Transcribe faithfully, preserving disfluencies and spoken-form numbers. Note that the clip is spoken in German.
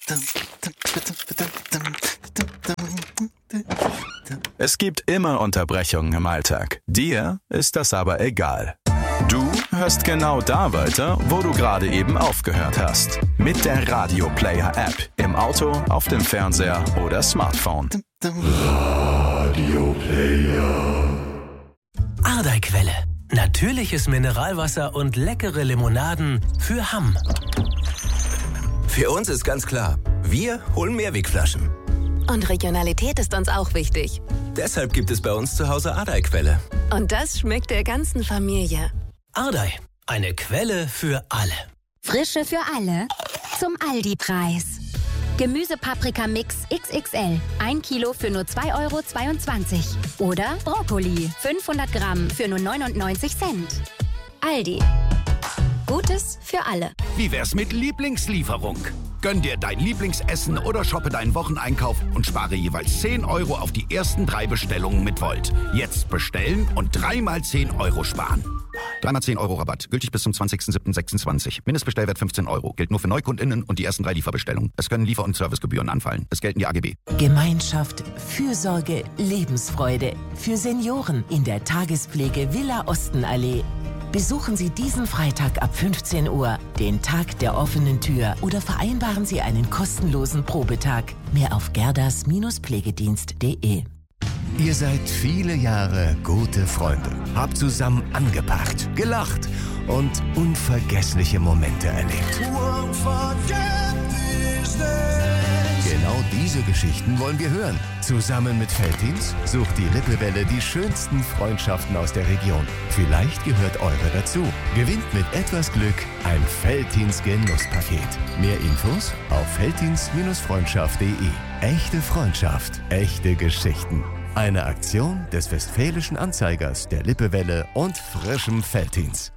Es gibt immer Unterbrechungen im Alltag. Dir ist das aber egal. Du hörst genau da weiter, wo du gerade eben aufgehört hast. Mit der Radio Player App. Im Auto, auf dem Fernseher oder Smartphone. Radio Player. Ardeiquelle. Natürliches Mineralwasser und leckere Limonaden für Hamm. Für uns ist ganz klar, wir holen Mehrwegflaschen. Und Regionalität ist uns auch wichtig. Deshalb gibt es bei uns zu Hause Ardeiquelle. Und das schmeckt der ganzen Familie. Ardei, eine Quelle für alle. Frische für alle zum Aldi-Preis. Gemüsepaprika-Mix X X L. ein Kilo für nur zwei Euro zweiundzwanzig. Oder Brokkoli, fünfhundert Gramm für nur neunundneunzig Cent. Aldi. Gutes für alle. Wie wär's mit Lieblingslieferung? Gönn dir dein Lieblingsessen oder shoppe deinen Wocheneinkauf und spare jeweils zehn Euro auf die ersten drei Bestellungen mit Volt. Jetzt bestellen und dreimal zehn Euro sparen. Dreimal zehn Euro Rabatt. Gültig bis zum zwanzigsten siebten sechsundzwanzig. Mindestbestellwert fünfzehn Euro. Gilt nur für NeukundInnen und die ersten drei Lieferbestellungen. Es können Liefer- und Servicegebühren anfallen. Es gelten die A G B. Gemeinschaft, Fürsorge, Lebensfreude. Für Senioren in der Tagespflege Villa Ostenallee. Besuchen Sie diesen Freitag ab fünfzehn Uhr den Tag der offenen Tür oder vereinbaren Sie einen kostenlosen Probetag. Mehr auf gerdas Pflegedienst punkt de. Ihr seid viele Jahre gute Freunde, habt zusammen angepackt, gelacht und unvergessliche Momente erlebt. Genau diese Geschichten wollen wir hören. Zusammen mit Veltins sucht die Lippewelle die schönsten Freundschaften aus der Region. Vielleicht gehört eure dazu. Gewinnt mit etwas Glück ein Veltins Genusspaket. Mehr Infos auf veltins Freundschaft punkt de. Echte Freundschaft, echte Geschichten. Eine Aktion des Westfälischen Anzeigers, der Lippewelle und frischem Veltins.